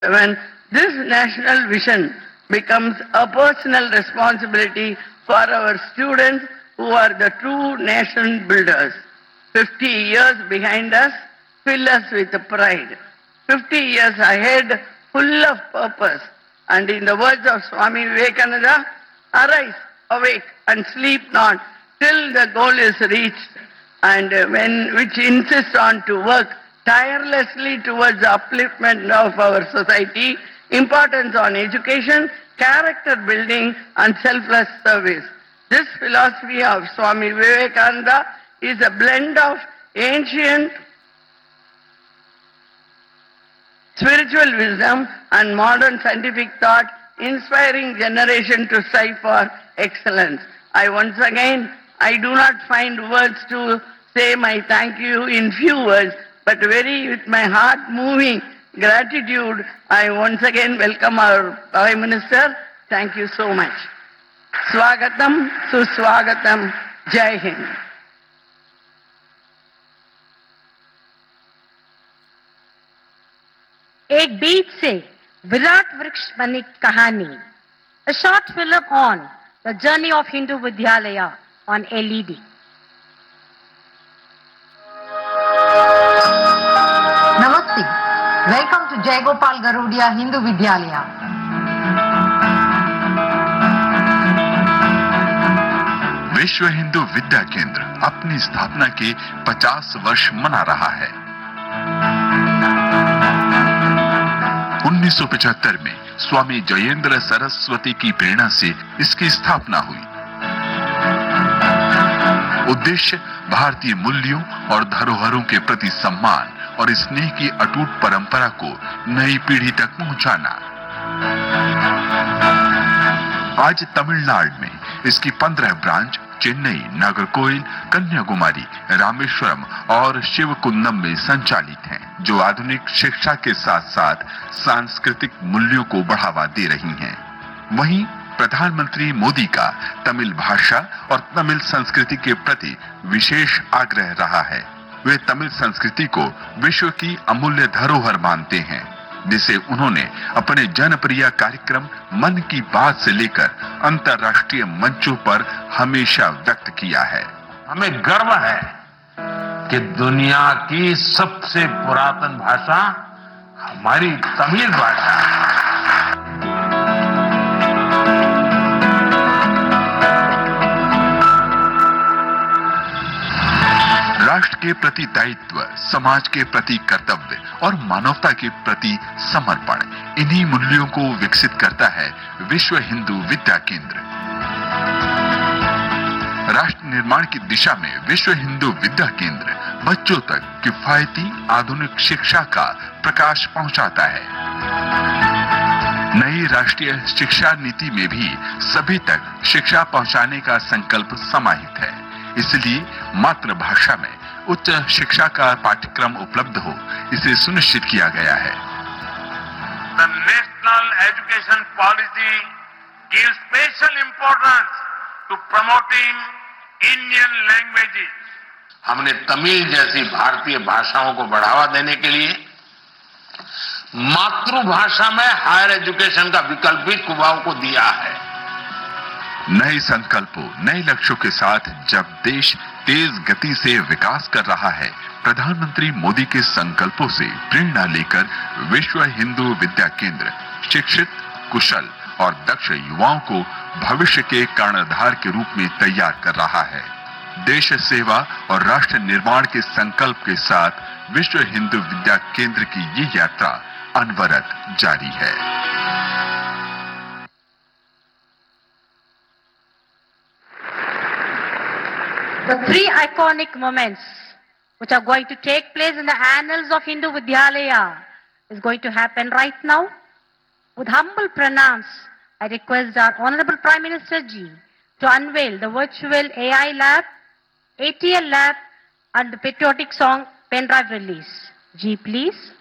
when this national vision becomes a personal responsibility for our students who are the true nation builders. 50 years behind us fill us with pride. 50 years ahead full of purpose. And in the words of Swami Vivekananda, arise, awake and sleep not till the goal is reached, and which insists on to work tirelessly towards the upliftment of our society, importance on education, character building and selfless service. This philosophy of Swami Vivekananda is a blend of ancient spiritual wisdom and modern scientific thought, inspiring generation to strive for excellence. I do not find words to say my thank you in few words, but with my heart moving gratitude, I once again welcome our Prime Minister. Thank you so much. Swagatam, Suswagatam, Jai Hind. एक बीज से विराट वृक्ष बनी कहानी. A short film on the journey of Hindu Vidyalaya on LED. Namaste. Welcome to Jayagopal Garudia Hindu Vidyalaya. विश्व हिंदू विद्या केंद्र अपनी स्थापना के 50 वर्ष मना रहा है. 1975 में स्वामी जयेंद्र सरस्वती की प्रेरणा से इसकी स्थापना हुई. उद्देश्य भारतीय मूल्यों और धरोहरों के प्रति सम्मान और स्नेह की अटूट परंपरा को नई पीढ़ी तक पहुंचाना. आज तमिलनाडु में इसकी 15 ब्रांच चेन्नई, नागरकोइल, कन्याकुमारी, रामेश्वरम और शिवकुंदम में संचालित हैं, जो आधुनिक शिक्षा के साथ साथ सांस्कृतिक मूल्यों को बढ़ावा दे रही हैं. वहीं प्रधानमंत्री मोदी का तमिल भाषा और तमिल संस्कृति के प्रति विशेष आग्रह रहा है. वे तमिल संस्कृति को विश्व की अमूल्य धरोहर मानते हैं, जिसे उन्होंने अपने जनप्रिय कार्यक्रम मन की बात से लेकर अंतर्राष्ट्रीय मंचों पर हमेशा व्यक्त किया है. हमें गर्व है कि दुनिया की सबसे पुरातन भाषा हमारी तमिल भाषा है. राष्ट्र के प्रति दायित्व, समाज के प्रति कर्तव्य और मानवता के प्रति समर्पण, इन्हीं मूल्यों को विकसित करता है विश्व हिंदू विद्या केंद्र. राष्ट्र निर्माण की दिशा में विश्व हिंदू विद्या केंद्र बच्चों तक किफायती आधुनिक शिक्षा का प्रकाश पहुंचाता है. नई राष्ट्रीय शिक्षा नीति में भी सभी तक शिक्षा पहुंचाने का संकल्प समाहित है. इसलिए मातृभाषा में उच्च शिक्षा का पाठ्यक्रम उपलब्ध हो, इसे सुनिश्चित किया गया है. The national education policy gives special importance to promoting Indian languages. हमने तमिल जैसी भारतीय भाषाओं को बढ़ावा देने के लिए मातृभाषा में हायर एजुकेशन का विकल्प भी युवाओं को दिया है. नए संकल्पों, नए लक्ष्यों के साथ जब देश तेज गति से विकास कर रहा है, प्रधानमंत्री मोदी के संकल्पों से प्रेरणा लेकर विश्व हिंदू विद्या केंद्र शिक्षित, कुशल और दक्ष युवाओं को भविष्य के कर्णधार के रूप में तैयार कर रहा है. देश सेवा और राष्ट्र निर्माण के संकल्प के साथ विश्व हिंदू विद्या केंद्र की ये यात्रा अनवरत जारी है. The three iconic moments which are going to take place in the annals of Hindu Vidyalaya is going to happen right now. With humble pranams, I request our Honorable Prime Minister Ji to unveil the virtual AI lab, ATL lab and the patriotic song pen drive release. Ji, please.